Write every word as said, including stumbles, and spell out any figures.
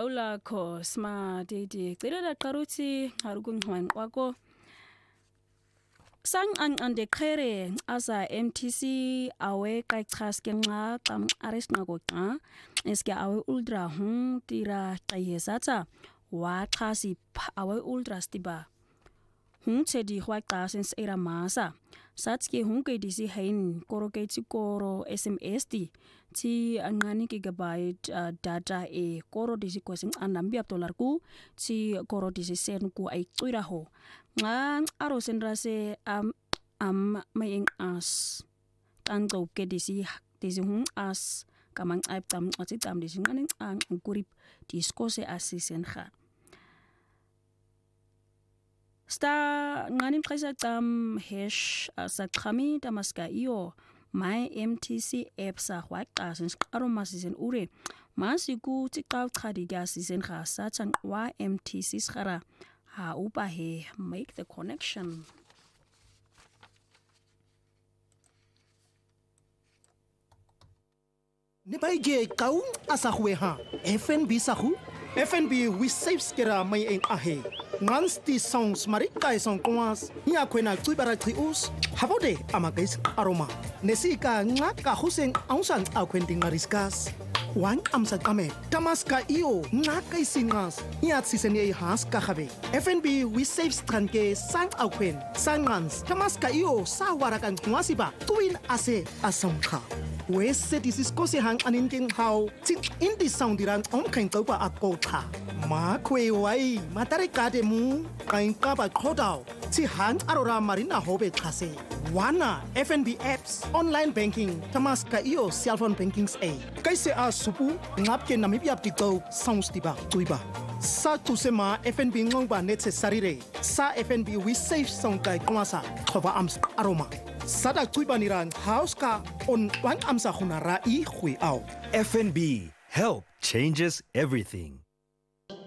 awulakho smart idi cilela qaruthi harukungxwan kwakho sang an ande khere asa M T C awe qachas kenxa xam arisnqako xa eske awe ultra hu tira qayesatha wa xasi awe ultra stiba hu tedi khwa xasens era masa satske hu ke disi hein koroketi koro S M S D ti anqani gigabyte uh, data e koro disi kwasing anambi dollar ku ti koro disi sen ku ay cuira ho nga aro senrase am am mayeng as tango ke disi disi hun as kamang ay tam ati tam disi nganing ang kurip diskose asisen kha sta nganing khaisa tam hash sa khami tamaska iyo my M T C app sa khwaqa sin aroma season ure masiku tiqaw khadi ga season kha sa chan wa M T C khara ha upa he make the connection ne bai je kau asa khwe ha F N B sa khu F N B we save skera mai en ahe ngans ti songs mari kai song kwas nya khwena tsibara trius havode amagais aroma nesika nga ka huseng ausan akwending mariskas wan amsa kame tamaska io nga kai singas nya tsisene has ka khabe F N B we save stranke sang akwen sangans tamaska io sa warakan kwasiba twin ase asongkha we set is kosi hang aninking how tin indi soundirang om kain topa akotha ma khwe wai matare kade mu kain ka ba khodao ti hang arora marina hobe khase wana F N B apps online banking tamaska io cell phone bankings a kaise a supu ngap ke namibia tiko sounds tiba tuiba sa tu sema F N B ngongba necessary re sa F N B we save song kai kwasa khoba ams aroma sada tuibanirang house ka on wan amsa khunara I khwi au F N B help changes everything.